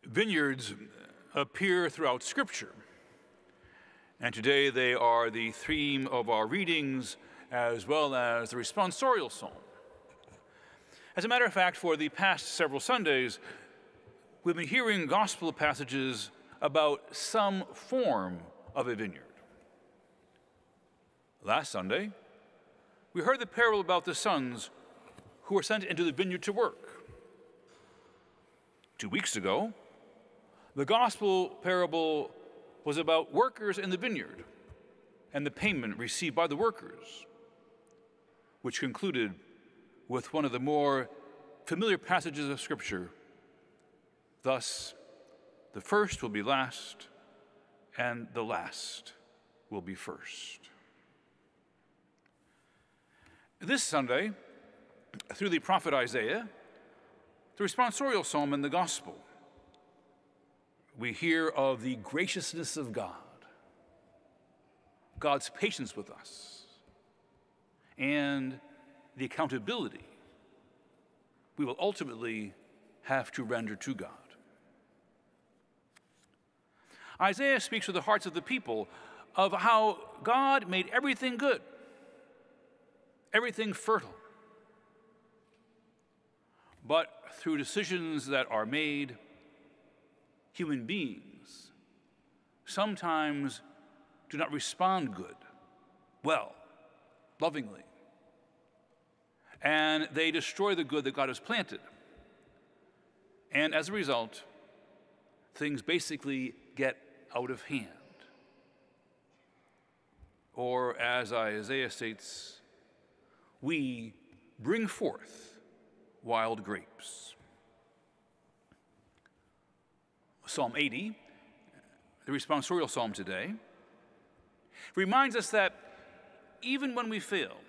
Vineyards appear throughout Scripture, and today they are the theme of our readings as well as the responsorial psalm. As a matter of fact, for the past several Sundays, we've been hearing gospel passages about some form of a vineyard. Last Sunday, we heard the parable about the sons who were sent into the vineyard to work. 2 weeks ago, the gospel parable was about workers in the vineyard and the payment received by the workers, which concluded with one of the more familiar passages of Scripture. Thus, the first will be last, and the last will be first. This Sunday, through the prophet Isaiah, the responsorial psalm and the gospel, we hear of the graciousness of God, God's patience with us, and the accountability we will ultimately have to render to God. Isaiah speaks to the hearts of the people of how God made everything good, everything fertile. But through decisions that are made, human beings sometimes do not respond good, well, lovingly. And they destroy the good that God has planted. And as a result, things basically get out of hand. Or as Isaiah states, we bring forth wild grapes. Psalm 80, the responsorial psalm today, reminds us that even when we fail,